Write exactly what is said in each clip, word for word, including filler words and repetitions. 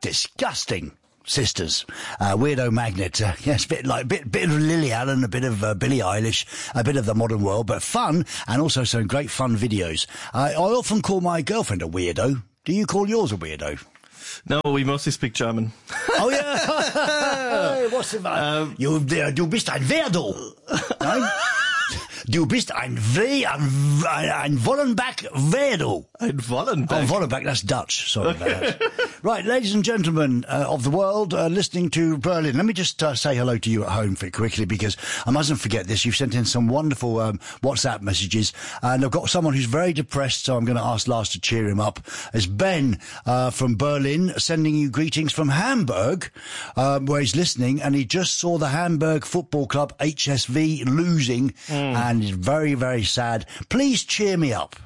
disgusting sisters. Uh, Weirdo Magnet. Uh, yes, a bit like, bit, bit of Lily Allen, a bit of uh, Billie Eilish, a bit of the modern world, but fun, and also some great fun videos. Uh, I often call my girlfriend a weirdo. Do you call yours a weirdo? No, we mostly speak German. Oh, yeah. Hey, what's the matter? Um, you, uh, du bist ein Weirdo. No? Du bist ein We, ein, ein Wollenbach-Weirdo. Ein Wollenbach? Oh, Wollenbach, that's Dutch. Sorry about that. Right, ladies and gentlemen uh, of the world, uh, listening to Berlin, let me just uh, say hello to you at home for quickly, because I mustn't forget this. You've sent in some wonderful um, WhatsApp messages, and I've got someone who's very depressed, so I'm going to ask Lars to cheer him up. It's Ben uh, from Berlin sending you greetings from Hamburg, um, where he's listening, and he just saw the Hamburg Football Club, H S V, losing, mm. and he's very, very sad. Please cheer me up.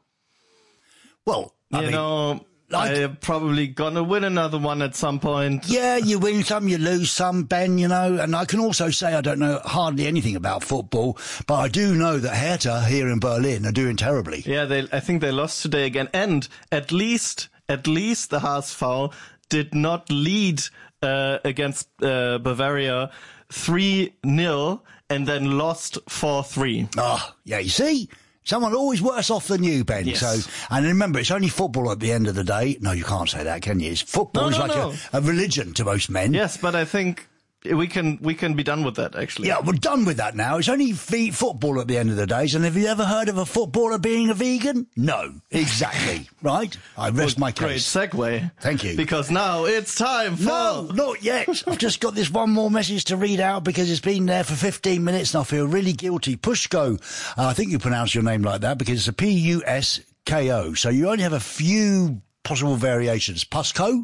Well, I you mean... know... Like, I'm probably gonna win another one at some point. Yeah, you win some, you lose some, Ben, you know, and I can also say I don't know hardly anything about football, but I do know that Hertha here in Berlin are doing terribly. Yeah, they, I think they lost today again, and at least, at least the H S V did not lead, uh, against, uh, Bavaria three nil and then lost four three. Oh, yeah, you see? Someone always worse off than you, Ben. Yes. So, and remember, it's only football at the end of the day. No, you can't say that, can you? It's football no, is no, like no. A, a religion to most men. Yes, but I think we can we can be done with that, actually. Yeah, we're done with that now. It's only f- football at the end of the days. And have you ever heard of a footballer being a vegan? No, exactly. Right? I rest well, my case. Great segue. Thank you. Because now it's time for... No, not yet. I've just got this one more message to read out because it's been there for fifteen minutes and I feel really guilty. Pushko, uh, I think you pronounce your name like that because it's a P U S K O. So you only have a few possible variations. Pushko,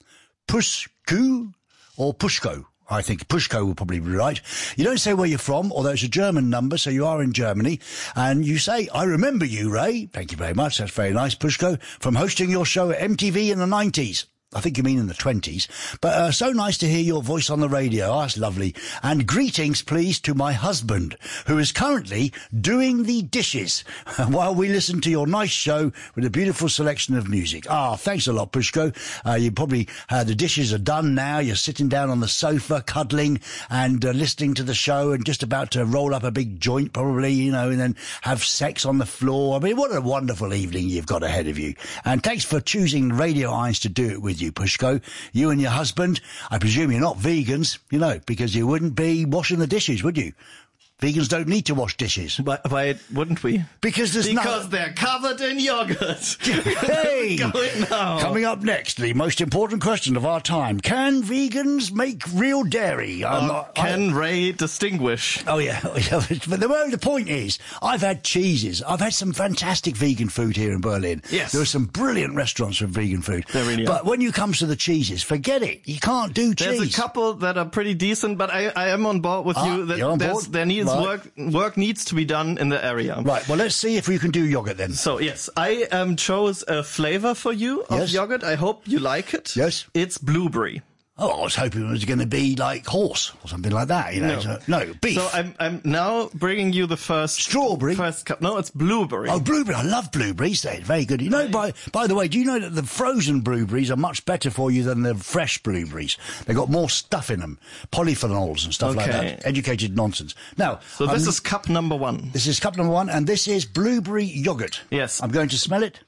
Pushku, or Pushko. I think Pushko will probably be right. You don't say where you're from, although it's a German number, so you are in Germany. And you say, I remember you, Ray. Thank you very much. That's very nice, Pushko, from hosting your show at M T V in the nineties. I think you mean in the twenties. But uh, so nice to hear your voice on the radio. Oh, that's lovely. And greetings, please, to my husband, who is currently doing the dishes while we listen to your nice show with a beautiful selection of music. Ah, oh, thanks a lot, Pushko. Uh, you probably, uh, the dishes are done now. You're sitting down on the sofa, cuddling and uh, listening to the show and just about to roll up a big joint, probably, you know, and then have sex on the floor. I mean, what a wonderful evening you've got ahead of you. And thanks for choosing Radio Irons to do it with you, Pushko. You and your husband, I presume you're not vegans, you know, because you wouldn't be washing the dishes, would you? Vegans don't need to wash dishes. Why, why wouldn't we? Because there's Because no... they're covered in yogurt. Hey! Going now. Coming up next, the most important question of our time. Can vegans make real dairy? Um, Uh, can I... Ray distinguish? Oh, yeah. But the, the point is, I've had cheeses. I've had some fantastic vegan food here in Berlin. Yes. There are some brilliant restaurants for vegan food. There really but are. when you come to the cheeses, forget it. You can't do cheese. There's a couple that are pretty decent, but I, I am on board with Ah, you that you're on there's, board? there needs Right. work work needs to be done in the area. Right, well, let's see if we can do yogurt then. So, yes, I um, chose a flavor for you of Yes. yogurt. I hope you like it. Yes. It's blueberry. Oh, I was hoping it was going to be like horse or something like that, you know. No. So, no, beef. So I'm I'm now bringing you the first Strawberry? First cup. No, it's blueberry. Oh, blueberry. I love blueberries. They're very good. You know, by by the way, do you know that the frozen blueberries are much better for you than the fresh blueberries? They've got more stuff in them, polyphenols and stuff like Okay. that. Educated nonsense. Now, so this um, is cup number one. this is cup number one, and this is blueberry yogurt. Yes. I'm going to smell it.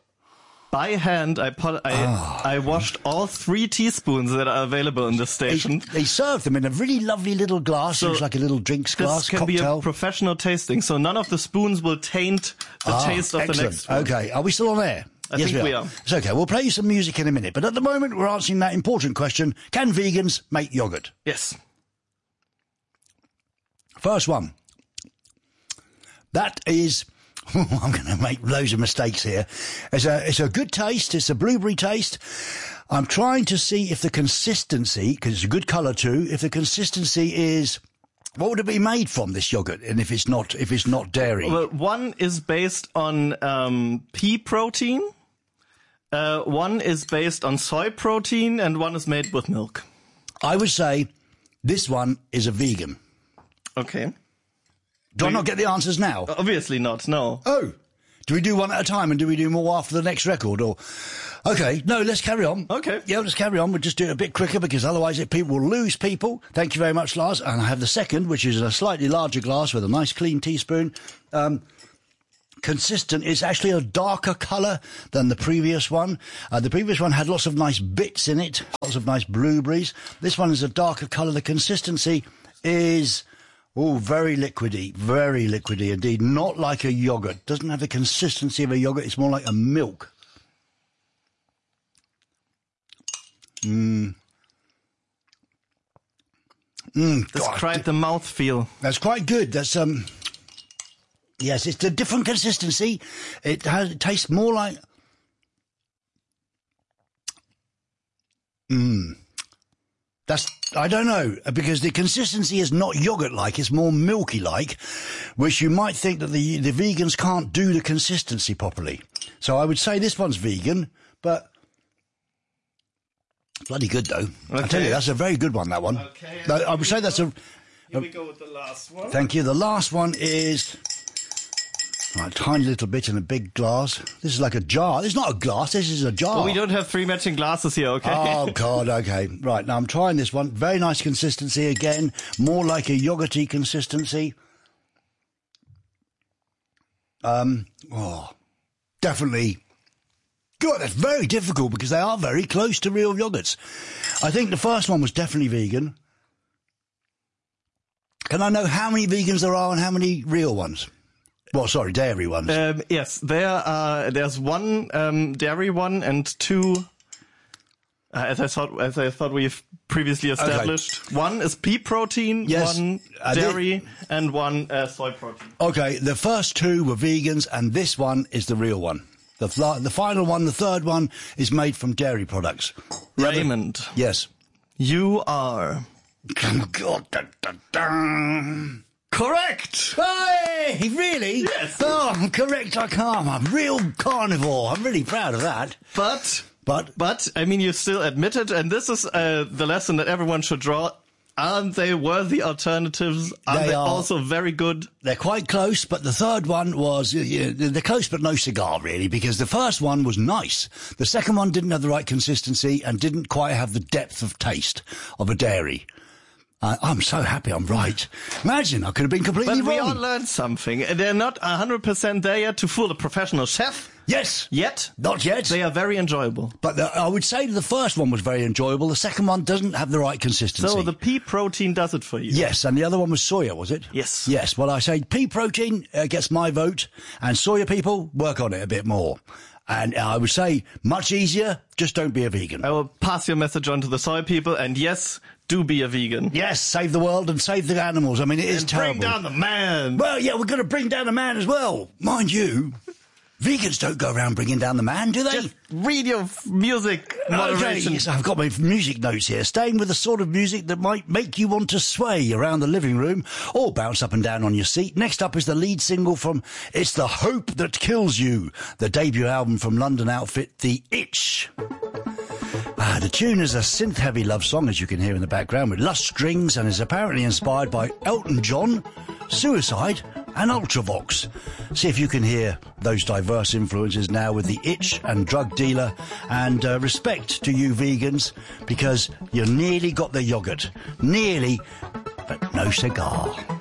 By hand, I put, I, Oh. I washed all three teaspoons that are available in this station. They, they serve them in a really lovely little glass. So Looks like a little drinks This glass, can cocktail. be a professional tasting, so none of the spoons will taint the Ah, taste of excellent. the next spoon. Okay, are we still on air? I yes, think we we are. are. It's okay. We'll play you some music in a minute, but at the moment we're answering that important question: can vegans make yogurt? Yes. First one. That is. I'm going to make loads of mistakes here. It's a it's a good taste. It's a blueberry taste. I'm trying to see if the consistency, because it's a good colour too. If the consistency is. What would it be made from, this yogurt? And if it's not, if it's not dairy? Well, one is based on um, pea protein, uh, one is based on soy protein, and one is made with milk. I would say this one is a vegan. Okay. Do I not get the answers now? Obviously not, no. Oh, Do we do one at a time and do we do more after the next record? Or okay, no, let's carry on. Okay. Yeah, let's carry on. We'll just do it a bit quicker because otherwise it, people will lose people. Thank you very much, Lars. And I have the second, which is a slightly larger glass with a nice clean teaspoon. Um, consistent. It's actually a darker colour than the previous one. Uh, the previous one had lots of nice bits in it, lots of nice blueberries. This one is a darker colour. The consistency is... Oh, very liquidy, very liquidy indeed. Not like a yoghurt. Doesn't have the consistency of a yoghurt. It's more like a milk. Mmm. Mmm. Describe the mouthfeel. That's quite good. That's, um... Yes, it's a different consistency. It has, it tastes more like... Mmm. That's, I don't know, because the consistency is not yoghurt-like, it's more milky-like, which you might think that the, the vegans can't do the consistency properly. So I would say this one's vegan, but bloody good, though. Okay. I tell you, that's a very good one, that one. Okay. No, I would say that's a... Here we go with the last one. Thank you. The last one is... Right, a tiny little bit in a big glass. This is like a jar. This is not a glass, this is a jar. Well, we don't have three matching glasses here, okay? Oh, God, okay. Right, now I'm trying this one. Very nice consistency again. More like a yoghurty consistency. Um, oh, definitely. God, that's very difficult because they are very close to real yoghurts. I think the first one was definitely vegan. Can I know how many vegans there are and how many real ones? Well, sorry, dairy ones. Um, yes, there are. There's one um, dairy one and two. Uh, as I thought, as I thought we've previously established, okay. One is pea protein, yes, one uh, dairy, the, and one uh, soy protein. Okay, the first two were vegans, and this one is the real one. The the final one, the third one, is made from dairy products. The Raymond. Other, yes. You are. God, da, da, da. Correct! Hey, really? Yes. Oh, I'm correct, I can't. I'm a real carnivore. I'm really proud of that. But, but, but, I mean, you still admit it, and this is uh, the lesson that everyone should draw. Aren't they worthy alternatives? Aren't they, they are, also very good? They're quite close, but the third one was, yeah, they're close but no cigar, really, because the first one was nice. The second one didn't have the right consistency and didn't quite have the depth of taste of a dairy. Uh, I'm so happy I'm right. Imagine, I could have been completely but wrong. But we all learned something. They're not one hundred percent there yet to fool a professional chef. Yes. Yet. Not yet. They are very enjoyable. But the, I would say the first one was very enjoyable. The second one doesn't have the right consistency. So the pea protein does it for you? Yes, and the other one was soya, was it? Yes. Yes, well, I say pea protein uh, gets my vote, and soya people, work on it a bit more. And I would say, much easier, just don't be a vegan. I will pass your message on to the soy people, and yes, do be a vegan. Yes, save the world and save the animals. I mean, it is and terrible. Bring down the man. Well, yeah, we're going to bring down the man as well. Mind you, vegans don't go around bringing down the man, do they? Just read your music moderation. Okay, yes, I've got my music notes here. Staying with the sort of music that might make you want to sway around the living room or bounce up and down on your seat. Next up is the lead single from It's the Hope That Kills You, the debut album from London outfit The Itch. Ah, the tune is a synth-heavy love song, as you can hear in the background, with lush strings and is apparently inspired by Elton John, Suicide and Ultravox. See if you can hear those diverse influences now with The Itch and Drug Dealer, and uh, respect to you vegans, because you nearly got the yoghurt. Nearly, but no cigar.